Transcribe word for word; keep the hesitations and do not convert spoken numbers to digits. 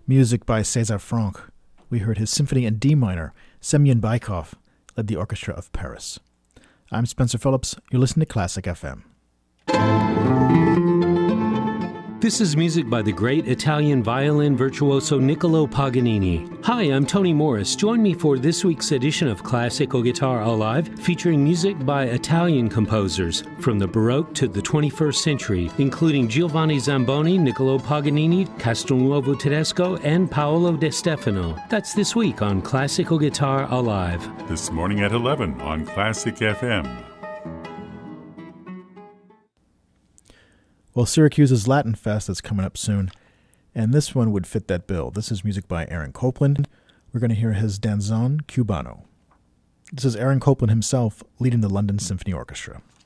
Music by César Franck. We heard his symphony in D minor. Semyon Baikov led the orchestra of Paris. I'm Spencer Phillips. You're listening to Classic F M. This is music by the great Italian violin virtuoso Niccolo Paganini. Hi, I'm Tony Morris. Join me for this week's edition of Classical Guitar Alive, featuring music by Italian composers from the Baroque to the twenty-first century, including Giovanni Zamboni, Niccolo Paganini, Castelnuovo Tedesco, and Paolo De Stefano. That's this week on Classical Guitar Alive. This morning at eleven on Classic F M. Well, Syracuse's Latin Fest is coming up soon, and this one would fit that bill. This is music by Aaron Copland. We're going to hear his Danzón Cubano. This is Aaron Copland himself leading the London Symphony Orchestra.